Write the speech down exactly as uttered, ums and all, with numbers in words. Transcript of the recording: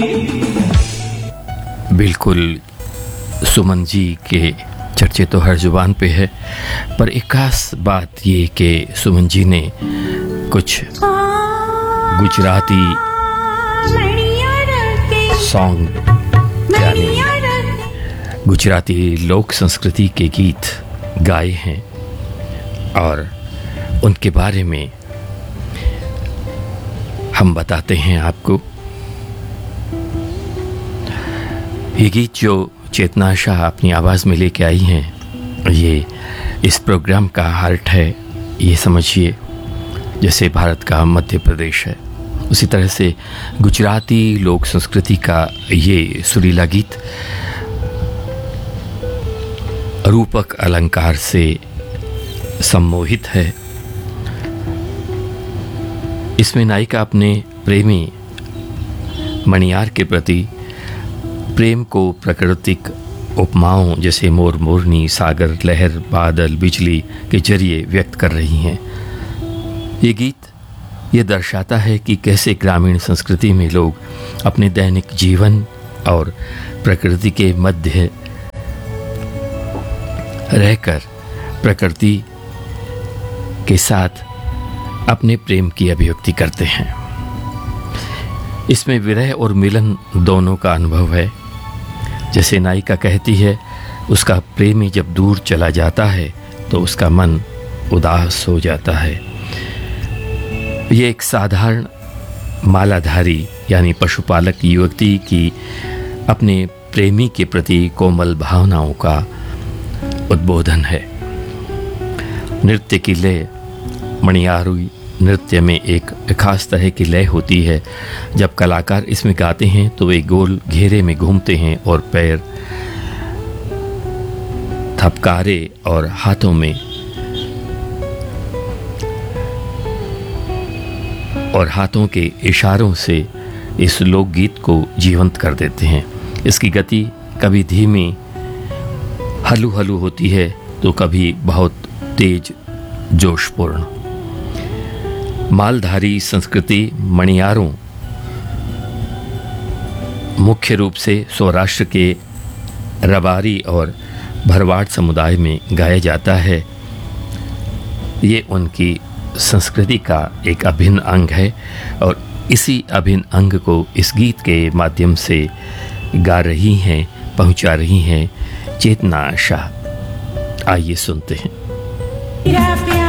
बिल्कुल, सुमन जी के चर्चे तो हर जुबान पे है, पर एक खास बात ये कि सुमन जी ने कुछ गुजराती सॉन्ग यानी गुजराती लोक संस्कृति के गीत गाए हैं और उनके बारे में हम बताते हैं आपको। ये गीत जो चेतना शाह अपनी आवाज़ में लेके आई हैं, ये इस प्रोग्राम का हार्ट है। ये समझिए जैसे भारत का मध्य प्रदेश है, उसी तरह से गुजराती लोक संस्कृति का ये सुरीला गीत रूपक अलंकार से सम्मोहित है। इसमें नायिका अपने प्रेमी मणियार के प्रति प्रेम को प्राकृतिक उपमाओं जैसे मोर मोरनी, सागर, लहर, बादल, बिजली के जरिए व्यक्त कर रही हैं। ये गीत ये दर्शाता है कि कैसे ग्रामीण संस्कृति में लोग अपने दैनिक जीवन और प्रकृति के मध्य रहकर प्रकृति के साथ अपने प्रेम की अभिव्यक्ति करते हैं। इसमें विरह और मिलन दोनों का अनुभव है। जैसे नायिका कहती है, उसका प्रेमी जब दूर चला जाता है तो उसका मन उदास हो जाता है। ये एक साधारण मालाधारी यानी पशुपालक युवती की अपने प्रेमी के प्रति कोमल भावनाओं का उद्बोधन है। नृत्य की लय मणियारी नृत्य में एक खास तरह की लय होती है। जब कलाकार इसमें गाते हैं तो वे गोल घेरे में घूमते हैं और पैर थपकारे और हाथों में और हाथों के इशारों से इस लोकगीत को जीवंत कर देते हैं। इसकी गति कभी धीमी हलू हलू होती है तो कभी बहुत तेज जोशपूर्ण। मालधारी संस्कृति मणियारों मुख्य रूप से सौराष्ट्र के रबारी और भरवाड़ समुदाय में गाया जाता है। ये उनकी संस्कृति का एक अभिन्न अंग है और इसी अभिन्न अंग को इस गीत के माध्यम से गा रही हैं, पहुंचा रही हैं चेतना शाह। आइए सुनते हैं।